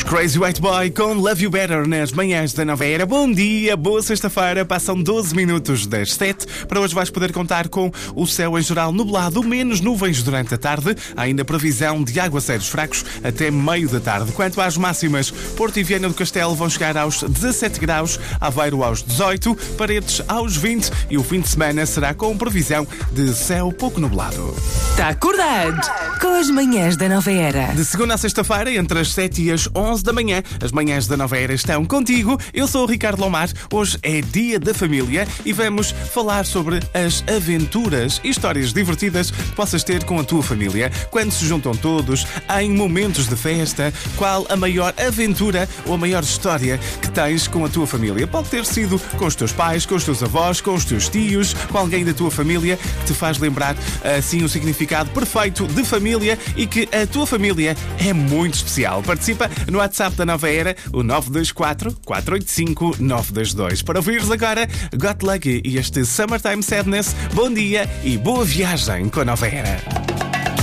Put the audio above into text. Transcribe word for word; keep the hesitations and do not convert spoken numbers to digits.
Crazy White Boy com Love You Better nas manhãs da Nova Era. Bom dia, boa sexta-feira. Passam doze minutos das sete. Para hoje vais poder contar com o céu em geral nublado, menos nuvens durante a tarde. Há ainda previsão de aguaceiros fracos até meio da tarde. Quanto às máximas, Porto e Viana do Castelo vão chegar aos dezassete graus, Aveiro aos dezoito, Paredes aos vinte e o fim de semana será com previsão de céu pouco nublado. Está acordado com as manhãs da Nova Era. De segunda a sexta-feira, entre as sete e as onze da manhã, as manhãs da Nova Era estão contigo. Eu sou o Ricardo Lomar. Hoje é dia da família e vamos falar sobre as aventuras e histórias divertidas que possas ter com a tua família. Quando se juntam todos, em momentos de festa, qual a maior aventura ou a maior história que tens com a tua família? Pode ter sido com os teus pais, com os teus avós, com os teus tios, com alguém da tua família que te faz lembrar assim o significado perfeito de família e que a tua família é muito especial. Participa no WhatsApp da Nova Era, o nove dois quatro, quatro oito cinco, nove dois dois. Para ouvires agora Got Lucky e este Summertime Sadness. Bom dia e boa viagem com a Nova Era.